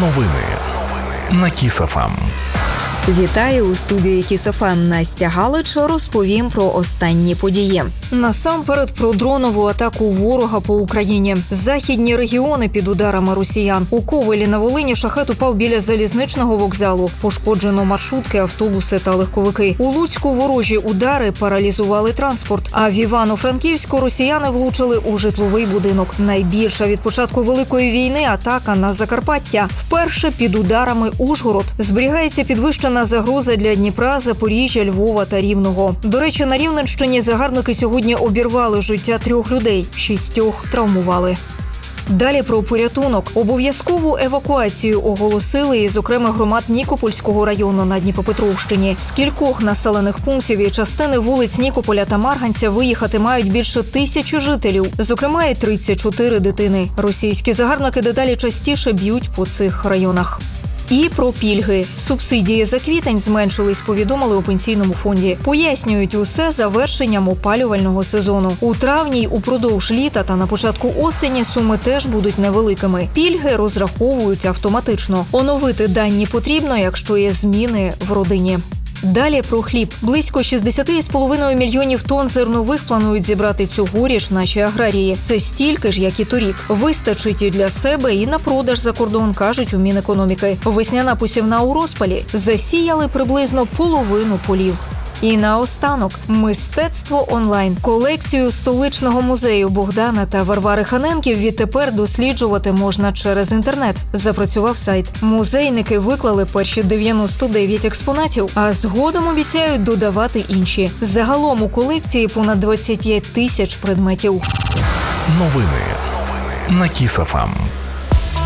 Новини на Kiss FM. Вітаю у студії Kiss FM. Настя Галич. Розповім про останні події. Насамперед про дронову атаку ворога по Україні. Західні регіони під ударами росіян. У Ковелі на Волині шахет упав біля залізничного вокзалу. Пошкоджено маршрутки, автобуси та легковики. У Луцьку ворожі удари паралізували транспорт. А в Івано-Франківську росіяни влучили у житловий будинок. Найбільша від початку Великої війни атака на Закарпаття. Вперше під ударами Ужгород. Зберігається підвищена загроза для Дніпра, Запоріжжя, Львова та Рівного. До речі, на Рівненщині загарбники сьогодні обірвали життя 3 людей, 6 травмували. Далі про порятунок. Обов'язкову евакуацію оголосили із окремих громад Нікопольського району на Дніпропетровщині. З кількох населених пунктів і частини вулиць Нікополя та Марганця виїхати мають більше 1000 жителів, зокрема і 34 дитини. Російські загарбники дедалі частіше б'ють по цих районах. І про пільги. Субсидії за квітень зменшились, повідомили у Пенсійному фонді. Пояснюють усе завершенням опалювального сезону. У травні й упродовж літа та на початку осені суми теж будуть невеликими. Пільги розраховують автоматично. Оновити дані потрібно, якщо є зміни в родині. Далі про хліб. Близько 60,5 мільйонів тонн зернових планують зібрати цьогоріч наші аграрії. Це стільки ж, як і торік. Вистачить і для себе, і на продаж за кордон, кажуть у Мінекономіки. Весняна посівна у розпалі. Засіяли приблизно половину полів. І наостанок – мистецтво онлайн. Колекцію столичного музею Богдана та Варвари Ханенків відтепер досліджувати можна через інтернет. Запрацював сайт. Музейники виклали перші 99 експонатів, а згодом обіцяють додавати інші. Загалом у колекції понад 25 тисяч предметів. Новини на Kiss FM.